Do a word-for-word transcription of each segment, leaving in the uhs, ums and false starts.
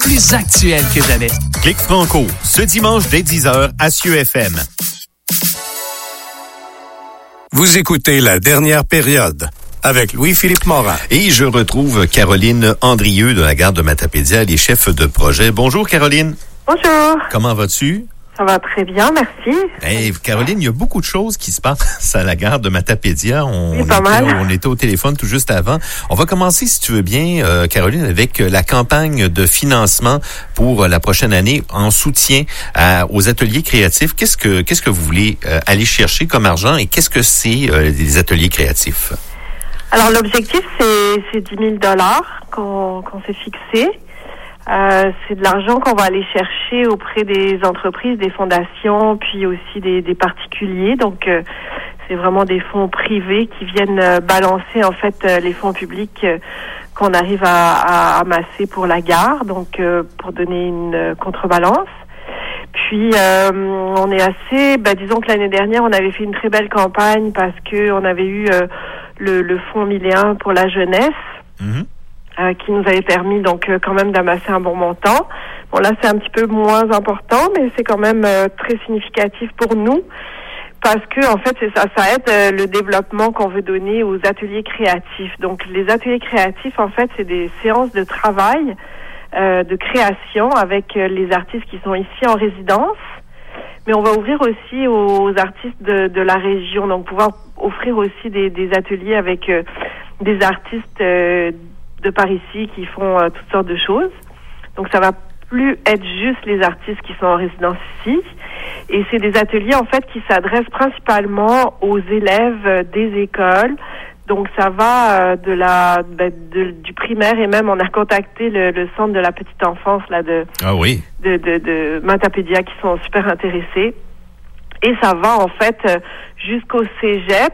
plus actuel que jamais. Clic Franco, ce dimanche dès dix heures à C I E F M. Vous écoutez La Dernière Période avec Louis-Philippe Morin. Et je retrouve Caroline Andrieux de la gare de Matapédia, les chefs de projet. Bonjour Caroline. Bonjour. Comment vas-tu? Ça va très bien, merci. Hey, Caroline, il y a beaucoup de choses qui se passent à la gare de Matapédia. On, oui, on, pas était, mal. on était au téléphone tout juste avant. On va commencer, si tu veux bien, euh, Caroline, avec la campagne de financement pour la prochaine année en soutien à, aux ateliers créatifs. Qu'est-ce que qu'est-ce que vous voulez euh, aller chercher comme argent et qu'est-ce que c'est euh, les ateliers créatifs? Alors, l'objectif, c'est, c'est dix mille dollars qu'on, qu'on s'est fixé. Euh, c'est de l'argent qu'on va aller chercher auprès des entreprises, des fondations, puis aussi des, des particuliers. Donc, euh, c'est vraiment des fonds privés qui viennent euh, balancer en fait euh, les fonds publics euh, qu'on arrive à, à amasser pour la gare. Donc, euh, pour donner une euh, contrebalance. Puis, euh, on est assez... Ben, disons que l'année dernière, on avait fait une très belle campagne parce que on avait eu euh, le, le fonds mille et un pour la jeunesse. Mm-hmm. Euh, qui nous avait permis donc euh, quand même d'amasser un bon montant. Bon là c'est un petit peu moins important, mais c'est quand même euh, très significatif pour nous parce que en fait c'est ça, ça aide euh, le développement qu'on veut donner aux ateliers créatifs. Donc les ateliers créatifs en fait c'est des séances de travail, euh, de création avec euh, les artistes qui sont ici en résidence. Mais on va ouvrir aussi aux artistes de, de la région, donc pouvoir offrir aussi des, des ateliers avec euh, des artistes euh, de par ici qui font euh, toutes sortes de choses. Donc ça va plus être juste les artistes qui sont en résidence ici. Et c'est des ateliers en fait qui s'adressent principalement aux élèves euh, des écoles. Donc ça va euh, de la ben, de, du primaire et même on a contacté le, le centre de la petite enfance là de ah oui de de, de Matapédia qui sont super intéressés. Et ça va en fait euh, jusqu'au cégep.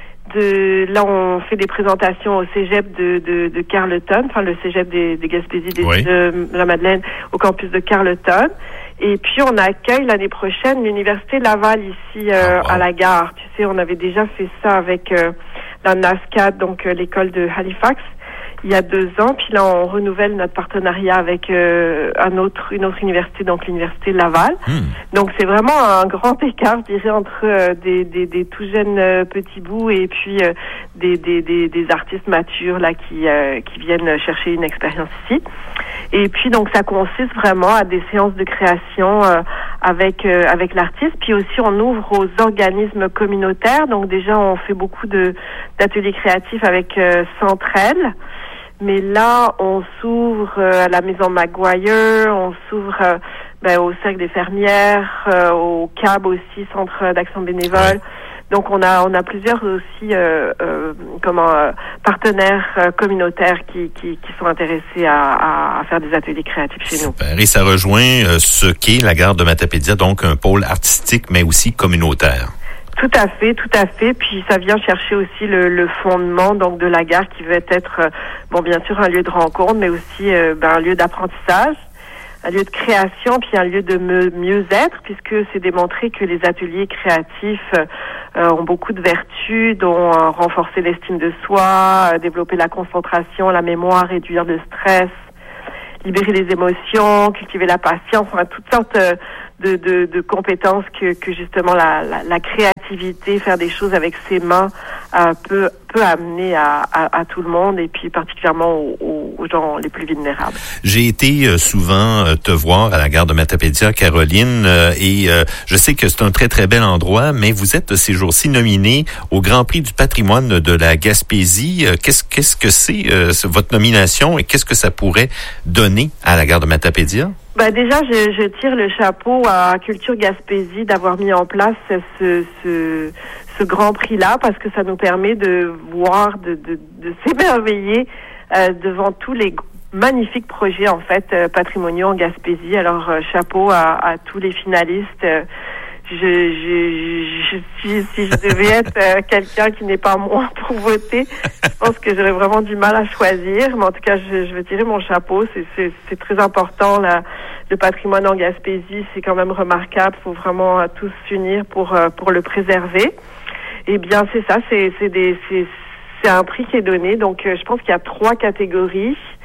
De, là, on fait des présentations au cégep de, de, de Carleton, enfin le cégep des, des Gaspésie des, oui. de la Madeleine au campus de Carleton. Et puis, on accueille l'année prochaine l'Université Laval ici euh, oh, wow. à la gare. Tu sais, on avait déjà fait ça avec euh, la NASCAD, donc euh, l'école de Halifax, il y a deux ans. Puis là, on renouvelle notre partenariat avec euh, un autre, une autre université, donc l'Université Laval. Hmm. Donc, c'est vraiment un grand écart, je dirais, entre euh, des, des, des tout jeunes euh, petits bouts et puis euh, des, des, des, des artistes matures là qui, euh, qui viennent chercher une expérience ici. Et puis, donc, ça consiste vraiment à des séances de création euh, avec euh, avec l'artiste. Puis aussi, on ouvre aux organismes communautaires. Donc, déjà, on fait beaucoup de d'ateliers créatifs avec euh, Centrelle. Mais là, on s'ouvre euh, à la Maison Maguire, on s'ouvre euh, ben, au Cercle des Fermières, euh, au C A B aussi, Centre d'Action Bénévole. Ouais. Donc, on a on a plusieurs aussi euh, euh, comment euh, partenaires euh, communautaires qui, qui qui sont intéressés à, à, à faire des ateliers créatifs chez nous. Super. Et ça rejoint euh, ce qu'est la gare de Matapédia, donc un pôle artistique, mais aussi communautaire. Tout à fait, tout à fait. Puis ça vient chercher aussi le, le fondement donc de la gare qui veut être euh, bon bien sûr un lieu de rencontre, mais aussi euh, ben, un lieu d'apprentissage, un lieu de création, puis un lieu de me, mieux-être, puisque c'est démontré que les ateliers créatifs euh, ont beaucoup de vertus, dont euh, renforcer l'estime de soi, euh, développer la concentration, la mémoire, réduire le stress, libérer les émotions, cultiver la patience, enfin toutes sortes euh, de, de, de compétences que, que justement la, la, la créativité, faire des choses avec ses mains euh, peut, peut amener à, à, à tout le monde et puis particulièrement aux, aux gens les plus vulnérables. J'ai été euh, souvent euh, te voir à la gare de Matapédia, Caroline, euh, et euh, je sais que c'est un très très bel endroit, mais vous êtes ces jours-ci nominée au Grand Prix du patrimoine de la Gaspésie. Euh, qu'est-ce, qu'est-ce que c'est euh, votre nomination et qu'est-ce que ça pourrait donner à la gare de Matapédia? Ben déjà, je, je tire le chapeau à Culture Gaspésie d'avoir mis en place ce, ce, ce grand prix-là parce que ça nous permet de voir, de, de, de s'émerveiller euh, devant tous les magnifiques projets en fait euh, patrimoniaux en Gaspésie. Alors euh, chapeau à, à tous les finalistes. Euh, je, je, je, si, si je devais être euh, quelqu'un qui n'est pas moi pour voter, je pense que j'aurais vraiment du mal à choisir. Mais en tout cas, je, je veux tirer mon chapeau. C'est, c'est, c'est très important. Là, le patrimoine en Gaspésie, c'est quand même remarquable. Il faut vraiment euh, tous s'unir pour euh, pour le préserver. Eh bien, c'est ça. C'est, c'est des, c'est, c'est un prix qui est donné. Donc, euh, je pense qu'il y a trois catégories.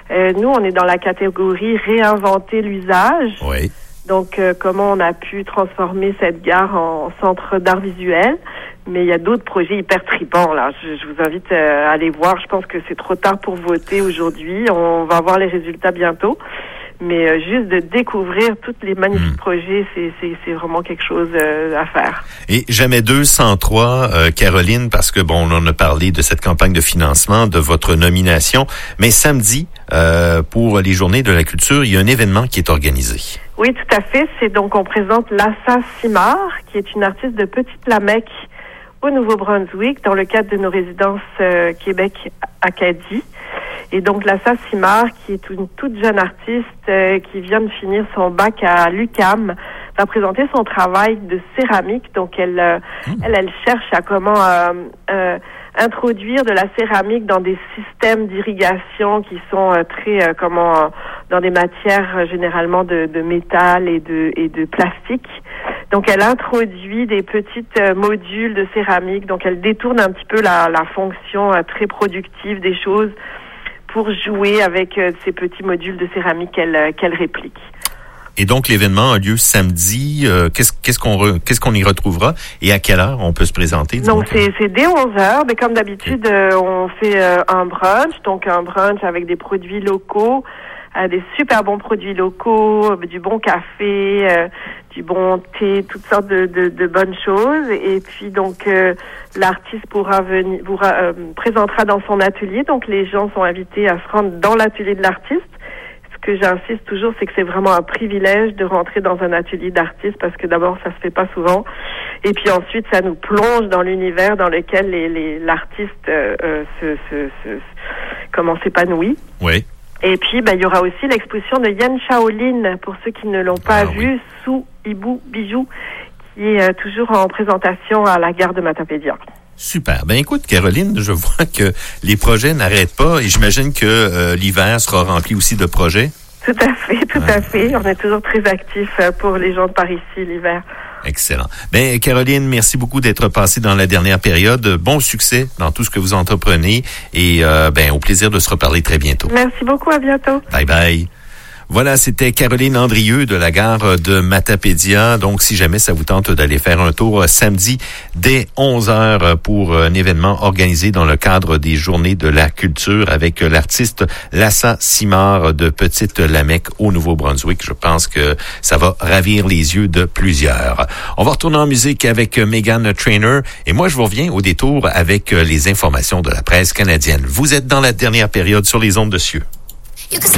Euh, nous, on est dans la catégorie réinventer l'usage. Oui. Donc, euh, comment on a pu transformer cette gare en centre d'art visuel. Mais il y a d'autres projets hyper tripants, là. Je, je vous invite euh, à aller voir. Je pense que c'est trop tard pour voter aujourd'hui. On va voir les résultats bientôt. Mais euh, juste de découvrir toutes les magnifiques mmh. projets, c'est, c'est, c'est vraiment quelque chose euh, à faire. Et jamais deux sans trois, euh, Caroline, parce que bon, on en a parlé de cette campagne de financement, de votre nomination. Mais samedi, euh, pour les Journées de la culture, il y a un événement qui est organisé. Oui, tout à fait. C'est donc, on présente Lassa Simard, qui est une artiste de Petite-Lamec au Nouveau-Brunswick, dans le cadre de nos résidences euh, Québec-Acadie. Et donc, Lassa Simard, qui est une toute jeune artiste euh, qui vient de finir son bac à l'U Q A M, va présenter son travail de céramique. Donc, elle, euh, mmh. elle, elle cherche à comment euh, euh, introduire de la céramique dans des systèmes d'irrigation qui sont euh, très, euh, comment, euh, dans des matières euh, généralement de, de métal et de, et de plastique. Donc, elle introduit des petites euh, modules de céramique. Donc, elle détourne un petit peu la, la fonction euh, très productive des choses pour jouer avec euh, ces petits modules de céramique qu'elle, euh, qu'elle réplique. Et donc, l'événement a lieu samedi. Euh, qu'est-ce, qu'est-ce qu'on re, qu'est-ce qu'on y retrouvera et à quelle heure on peut se présenter? Donc, c'est, c'est dès onze heures. Mais comme d'habitude, okay. euh, on fait euh, un brunch. Donc, un brunch avec des produits locaux, euh, des super bons produits locaux, euh, du bon café, euh, du bon thé, toutes sortes de, de, de bonnes choses. Et puis, donc, euh, l'artiste pourra venir, pourra, euh, présentera dans son atelier. Donc, les gens sont invités à se rendre dans l'atelier de l'artiste. Ce que j'insiste toujours, c'est que c'est vraiment un privilège de rentrer dans un atelier d'artiste parce que d'abord, ça se fait pas souvent. Et puis ensuite, ça nous plonge dans l'univers dans lequel les, les, l'artiste euh, euh, se, se, se, comment s'épanouit. Oui. Et puis, ben, il y aura aussi l'exposition de Yan Shaolin, pour ceux qui ne l'ont pas ah, vu, oui. sous Hibou Bijou, qui est euh, toujours en présentation à la gare de Matapédia. Super. Ben écoute, Caroline, je vois que les projets n'arrêtent pas et j'imagine que euh, l'hiver sera rempli aussi de projets. Tout à fait, tout ouais. à fait. On est toujours très actifs pour les gens de par ici l'hiver. Excellent. Ben Caroline, merci beaucoup d'être passée dans la dernière période. Bon succès dans tout ce que vous entreprenez et euh, ben au plaisir de se reparler très bientôt. Merci beaucoup, à bientôt. Bye bye. Voilà, c'était Caroline Andrieux de la gare de Matapédia. Donc, si jamais ça vous tente d'aller faire un tour samedi dès onze heures pour un événement organisé dans le cadre des Journées de la culture avec l'artiste Lassa Simard de Petite-Lamec au Nouveau-Brunswick. Je pense que ça va ravir les yeux de plusieurs. On va retourner en musique avec Meghan Trainor et moi, je vous reviens au détour avec les informations de la presse canadienne. Vous êtes dans la dernière période sur les ondes de Cieux.